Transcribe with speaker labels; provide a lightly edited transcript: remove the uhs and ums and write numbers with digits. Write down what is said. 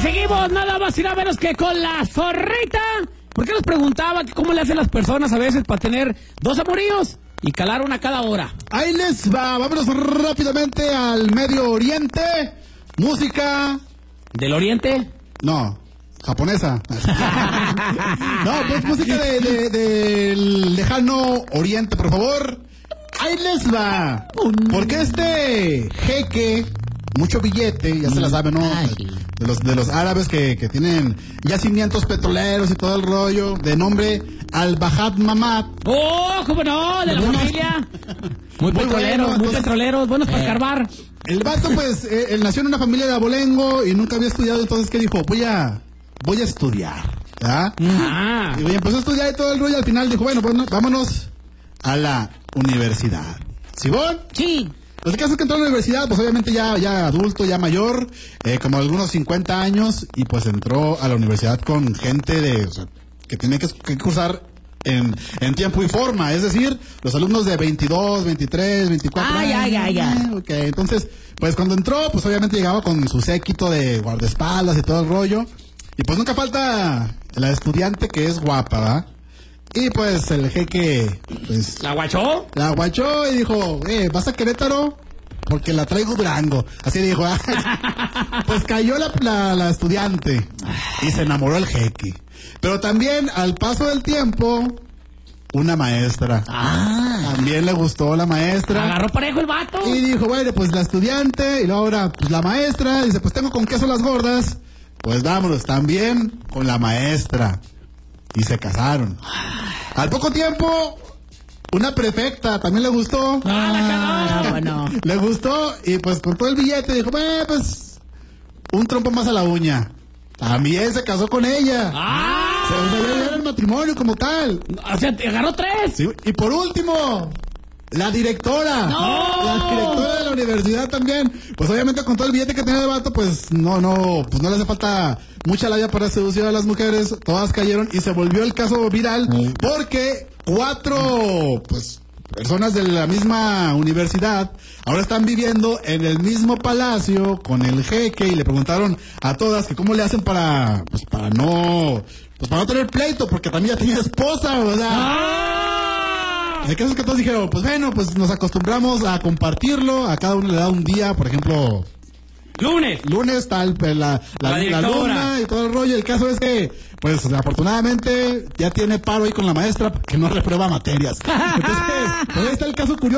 Speaker 1: seguimos nada más y nada menos que con la zorrita. ¿Por qué nos preguntaba que cómo le hacen las personas a veces para tener dos amoríos y calar una cada hora?
Speaker 2: Ahí les va, vámonos rápidamente al Medio Oriente. Música...
Speaker 1: ¿Del Oriente?
Speaker 2: No, japonesa. No, pues música del lejano Oriente, por favor. Ahí les va. Porque este jeque, mucho billete, ya se la saben, ¿no? De los árabes que tienen yacimientos petroleros y todo el rollo, de nombre Al-Bahad Mamad.
Speaker 1: ¡Oh, cómo no! De la familia. Muy petroleros,
Speaker 2: bueno,
Speaker 1: muy petroleros, buenos para escarbar.
Speaker 2: El vato, pues, él nació en una familia de abolengo y nunca había estudiado, entonces, ¿qué dijo? Voy a estudiar, ¿verdad?
Speaker 1: Ah.
Speaker 2: Y empezó a estudiar y todo el rollo, al final dijo, bueno, vámonos a la universidad. ¿Sigón?
Speaker 1: Sí.
Speaker 2: Pues el caso es que entró a la universidad, pues obviamente ya adulto, ya mayor, como algunos 50 años, y pues entró a la universidad con gente que tiene que cursar en tiempo y forma, es decir, los alumnos de 22, 23, 24 años.
Speaker 1: Ya.
Speaker 2: Ok, entonces, pues cuando entró, pues obviamente llegaba con su séquito de guardaespaldas y todo el rollo, y pues nunca falta la estudiante que es guapa, ¿verdad? Y pues el jeque, pues...
Speaker 1: ¿La guachó?
Speaker 2: La guachó y dijo, ¿vas a Querétaro? Porque la traigo Durango. Así dijo, Pues cayó la estudiante y se enamoró el jeque. Pero también, al paso del tiempo, una maestra. También le gustó la maestra.
Speaker 1: Agarró parejo el vato.
Speaker 2: Y dijo, bueno, pues la estudiante, y luego ahora, pues la maestra. Dice, pues tengo con queso las gordas. Pues vámonos, también con la maestra. Y se casaron. Al poco tiempo, una prefecta también le gustó.
Speaker 1: Bueno.
Speaker 2: Le gustó y pues con todo el billete dijo, pues un trompo más a la uña. También se casó con ella. Se dio el matrimonio como tal.
Speaker 1: O sea, te agarró tres.
Speaker 2: Sí, y por último, la directora.
Speaker 1: ¡No!
Speaker 2: La directora de la universidad también. Pues obviamente con todo el billete que tenía de vato, pues no le hace falta mucha labia para seducir a las mujeres. Todas cayeron y se volvió el caso viral porque 4, pues, personas de la misma universidad ahora están viviendo en el mismo palacio con el jeque y le preguntaron a todas que cómo le hacen para no tener pleito, porque también ya tenía esposa, ¿verdad? El caso es que todos dijeron, pues bueno, pues nos acostumbramos a compartirlo, a cada uno le da un día, por ejemplo, lunes está la luna y todo el rollo. El caso es que, pues afortunadamente ya tiene paro ahí con la maestra que no reprueba materias. Entonces, pues ahí está el caso curioso.